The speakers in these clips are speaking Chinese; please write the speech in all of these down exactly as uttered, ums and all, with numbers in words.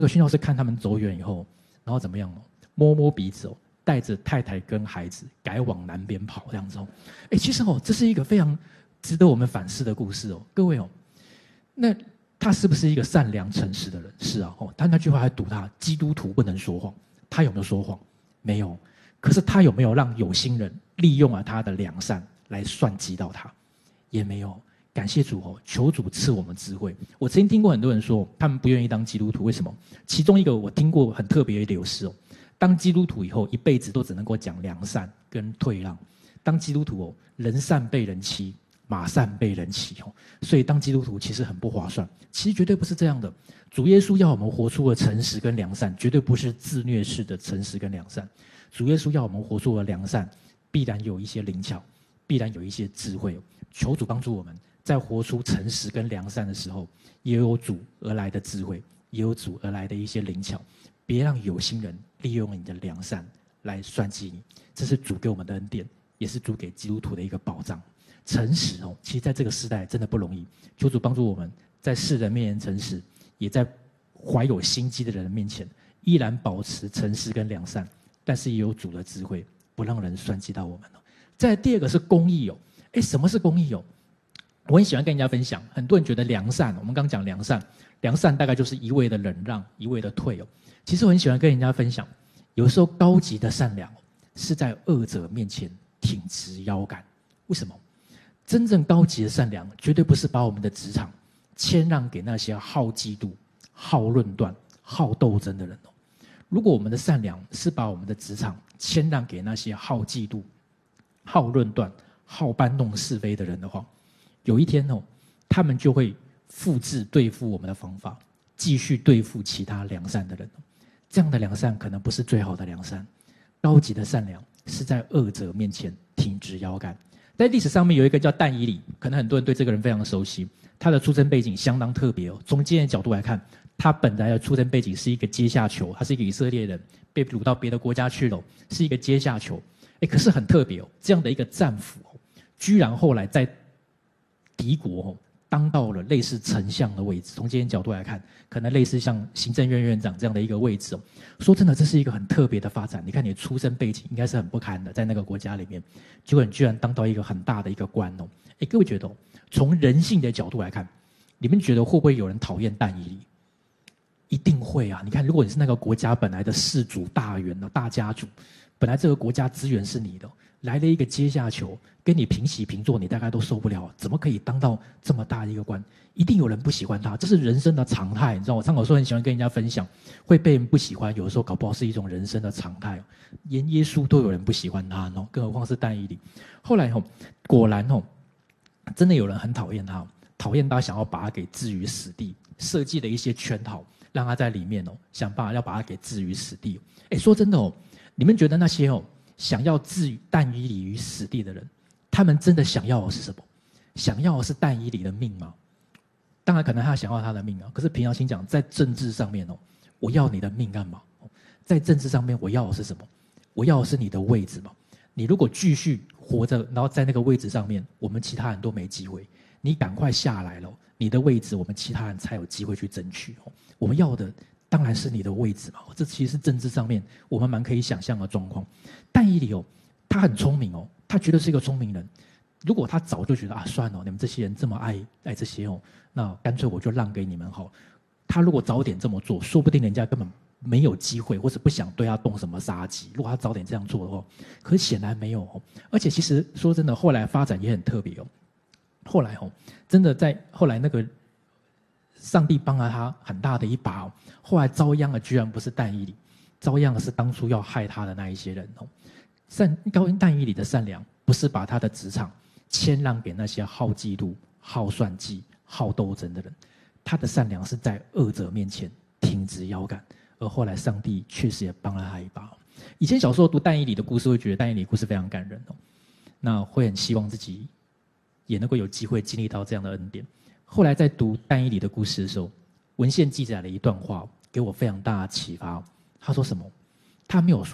个宣教士看他们走远以后，然后怎么样哦？摸摸鼻子哦，带着太太跟孩子改往南边跑这样子哦。哎，其实哦，这是一个非常值得我们反思的故事哦，各位哦。那他是不是一个善良诚实的人？是啊，哦，他那句话还堵他，基督徒不能说谎。他有没有说谎？没有。可是他有没有让有心人利用了他的良善来算计到他？也没有。感谢主哦，求主赐我们智慧。我曾经听过很多人说，他们不愿意当基督徒，为什么？其中一个我听过很特别的流失哦，当基督徒以后，一辈子都只能够讲良善跟退让。当基督徒哦，人善被人欺，马善被人骑哦，所以当基督徒其实很不划算。其实绝对不是这样的。主耶稣要我们活出了诚实跟良善，绝对不是自虐式的诚实跟良善。主耶稣要我们活出了良善，必然有一些灵巧，必然有一些智慧。求主帮助我们，在活出诚实跟良善的时候，也有主而来的智慧，也有主而来的一些灵巧。别让有心人利用你的良善来算计你，这是主给我们的恩典，也是主给基督徒的一个保障。诚实哦，其实在这个时代真的不容易。求主帮助我们，在世人面前诚实，也在怀有心机的人面前，依然保持诚实跟良善，但是也有主的智慧，不让人算计到我们哦。再来第二个是公义哦，哎，什么是公义哦？我很喜欢跟人家分享，很多人觉得良善，我们刚讲良善，良善大概就是一味的忍让，一味的退哦。其实我很喜欢跟人家分享，有时候高级的善良是在恶者面前挺直腰杆。为什么？真正高级的善良，绝对不是把我们的职场谦让给那些好嫉妒、好论断、好斗争的人哦。如果我们的善良是把我们的职场谦让给那些好嫉妒、好论断、好搬弄是非的人的话，有一天哦，他们就会复制对付我们的方法，继续对付其他良善的人。这样的良善可能不是最好的良善，高级的善良是在恶者面前挺直腰杆。在历史上面有一个叫但以理，可能很多人对这个人非常熟悉。他的出生背景相当特别哦。从今天的角度来看，他本来的出生背景是一个阶下囚，他是一个以色列人，被掳到别的国家去了，是一个阶下囚。哎，可是很特别哦，这样的一个战俘哦，居然后来在敌国哦当到了类似丞相的位置。从今天角度来看，可能类似像行政院院长这样的一个位置哦。说真的，这是一个很特别的发展。你看，你的出身背景应该是很不堪的，在那个国家里面，结果你居然当到一个很大的一个官哦。哎，各位觉得哦，从人性的角度来看，你们觉得会不会有人讨厌但以理？一定会啊！你看，如果你是那个国家本来的世主大员的大家主，本来这个国家资源是你的，来了一个阶下囚，跟你平起平坐，你大概都受不了。怎么可以当到这么大的一个官？一定有人不喜欢他，这是人生的常态。你知道，我常有时候很喜欢跟人家分享，会被人不喜欢，有的时候搞不好是一种人生的常态。连耶稣都有人不喜欢他哦，更何况是但以理。后来哦，果然哦，真的有人很讨厌他，讨厌他，想要把他给置于死地，设计了一些圈套，让他在里面哦，想办法要把他给置于死地。哎，说真的哦，你们觉得那些哦想要置但以理于死地的人，他们真的想要的是什么？想要的是但以理的命吗？当然，可能他想要他的命啊。可是平常心讲，在政治上面哦，我要你的命干嘛？在政治上面，我要的是什么？我要的是你的位置嘛。你如果继续活着，然后在那个位置上面，我们其他人都没机会。你赶快下来了，你的位置我们其他人才有机会去争取。我们要的当然是你的位置嘛。这其实是政治上面我们蛮可以想象的状况。但以理哦，他很聪明哦，他绝对是一个聪明人。如果他早就觉得啊，算了，你们这些人这么爱爱这些哦，那干脆我就让给你们好。他如果早点这么做，说不定人家根本没有机会，或是不想对他动什么杀机。如果他早点这样做的话，可是显然没有哦。而且其实说真的，后来发展也很特别哦。后来哦，真的在后来那个上帝帮了他很大的一把哦。后来遭殃的居然不是但以理，遭殃的是当初要害他的那一些人哦。善高但以理的善良，不是把他的职场谦让给那些好嫉妒、好算计、好斗争的人，他的善良是在恶者面前挺直腰杆。而后来上帝确实也帮了他一把。以前小时候读但以理的故事，会觉得但以理故事非常感人哦，那会很希望自己也能够有机会经历到这样的恩典。后来在读但以理的故事的时候，文献记载了一段话，给我非常大的启发。他说什么？他没有说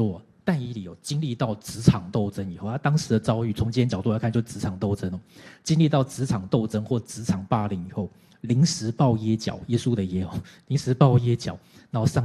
但以理有经历到职场斗争以后，他当时的遭遇，从今天角度来看，就职场斗争哦。经历到职场斗争或职场霸凌以后，临时抱耶脚，耶稣的耶哦，临时抱耶脚，然后上